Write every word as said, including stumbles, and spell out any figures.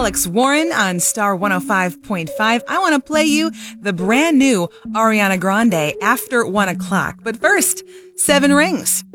Alex Warren on Star one oh five point five. I want to play you the brand new Ariana Grande After One O'Clock. But first, Seven Rings.